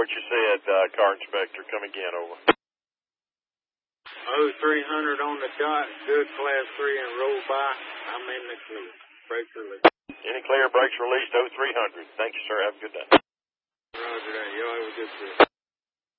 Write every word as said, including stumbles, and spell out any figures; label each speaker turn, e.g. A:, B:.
A: what you said, uh, car inspector. Come again, over.
B: Oh, three hundred on the dot. Good, class three and roll by. I'm in the clear. Brakes released.
A: Any clear, brakes released, oh three hundred. Thank you, sir. Have a good day.
B: Roger that. Y'all have a good trip.